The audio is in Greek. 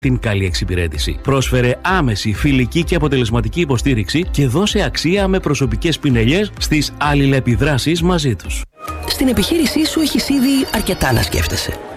την καλή εξυπηρέτηση. Πρόσφερε άμεση, φιλική και αποτελεσματική υποστήριξη και δώσε αξία με προσωπικές πινελιές στις αλληλεπιδράσεις μαζί τους. Στην επιχείρησή σου έχεις ήδη αρκετά να σκέφτεσαι.